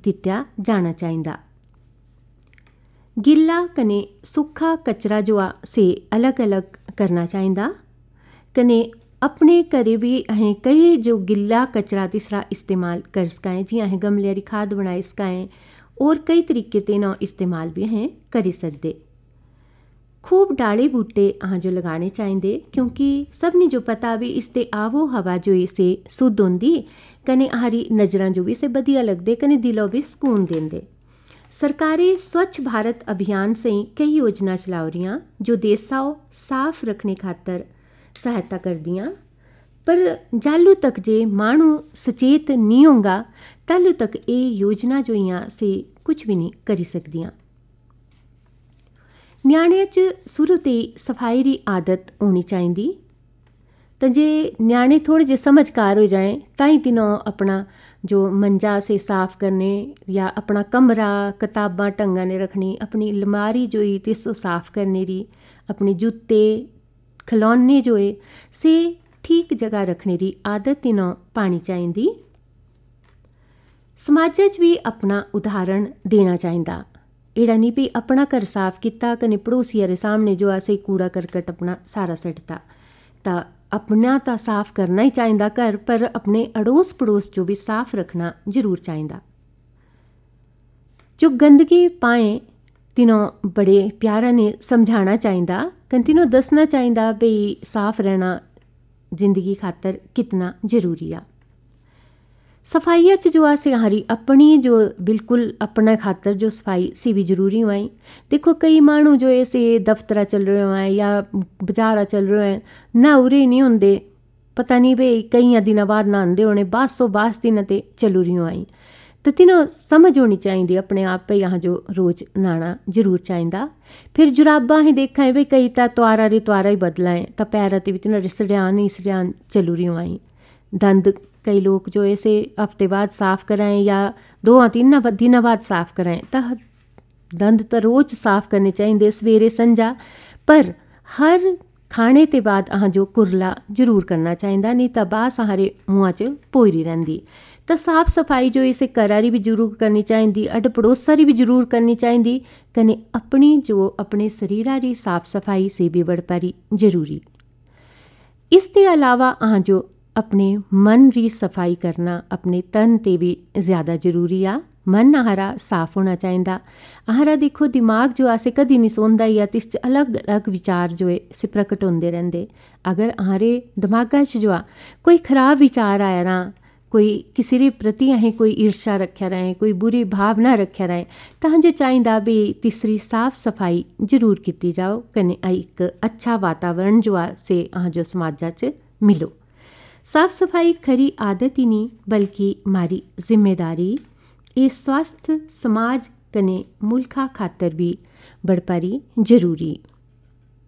दित्या जाना चाहिदा। गिल्ला कने सुक्का कचरा जो आ से अलग अलग करना चाहिदा। कने अपने घरे भी असें कई जो गिल्ला कचरा तीसरा इस्तेमाल कर सकाएं, जियां असें गमले दी खाद बनाई सकाएं और कई तरीके ते ना इस्तेमाल भी असें करी सकदे। खूब डाले बूटे अहां जो लगाने चाहिए, क्योंकि सबनी जो पता भी इसते आवो हवा जो इसे शुद्ध होंदी कने अहारी नज़रां जो भी इसे बढ़िया लगदे कने दिलों भी सुकून देंदे। सरकारें स्वच्छ भारत अभियान से कई योजना चला रही जो देशा साफ रखने खातर सहायता कर दियाँ, पर जालू तक जे मानू सचेत नहीं होगा तालू तक ये योजना जो यहाँ से कुछ भी नहीं करी सकदियाँ। न्याणियां च शुरू ते सफाई की आदत होनी चाहिए, तो जे न्याणे थोड़े जे समझकार हो जाएं ताई तिनों अपना जो मंजा से साफ़ करने या अपना कमरा किताबां ढंगा ने रखनी, अपनी अलमारी जो है तिसो साफ़ करने री, अपने जूते खिलौने जो है से ठीक जगह रखने की आदत तिनों पानी चाहिए। समाज च भी अपना उदाहरण देना चाहिए। एड़ा नहीं भी अपना घर साफ किया कने पड़ोसिया रे सामने जो असें कूड़ा करकट अपना सारा सटता, तो अपना तो साफ करना ही चाहिए घर, पर अपने अड़ोस पड़ोस जो भी साफ रखना जरूर चाहिए। जो गंदगी पाएँ तिनों बड़े प्यारा ने समझाना चाहिए, कन तिनों दसना चाहिए भी साफ रहना जिंदगी खातर कितना जरूरी आ। सफाइया च जो असें हमारी अपनी जो बिल्कुल अपना खातर जो सफाई सी भी जरूरी हुआ। देखो कई मानू जो ऐसे दफ्तर चल रहे हैं या बाजार चल रहे हैं ना उरे नहीं होंगे, पता नहीं भाई कई दिन बाद नहाते होने, 200 दिन ते चलू रही आई, तो तिनों समझ होनी चाहिए अपने आप पे यहाँ जो रोज़ नहाना जरूर चाहिए। फिर जुराबा ही देखा है भाई कई तो त्वारा रे त्वारा ही बदलाएं, तो पैर ते भी तिन्हों सड़ियान ही सड़ियान चलू रही आई। दंद कई लोग जो ऐसे हफ्ते बाद साफ़ कराएं या 2-3 दिन बाद साफ़ कराएं, तो दंद तो रोज़ साफ़ करने चाहिए सवेरे संजा, पर हर खाने के बाद अहाँ जो कुरला जरूर करना चाहिए, नहीं तो बास हमारे मुँह च पोईरी रहिंदी। तो साफ सफाई जो इसे घरारी भी जरूर करनी चाहिए, अड पड़ोसारी भी जरूर करनी चाहिए, कने अपनी जो अपने शरीरारी साफ सफाई से भी बड़ पारी जरूरी। इसके अलावा अहाँ जो अपने मन री सफाई करना अपने तन ते भी ज़्यादा जरूरी आ। मन अहारा साफ होना चाहिए। अहारा देखो दिमाग जो असें कदी नहीं सौंदा या तिस च अलग अलग विचार जो है से प्रकट होंदे रहंदे। अगर अहारे दिमागा च जो आ कोई खराब विचार आया ना, कोई किसी रे प्रति अहें कोई ईर्षा रखा रहें, कोई बुरी भावना रखा रहें, तो जो चाहिए भी तीसरी साफ सफाई जरूर की जाओ, कने एक अच्छा वातावरण जो आ से अहाँ जो समाजा च मिलो। साफ सफाई खरी आदत ही नहीं बल्कि मारी जिम्मेदारी, ये स्वास्थ्य समाज कने मुल्का खातर भी बड़ पारी जरूरी।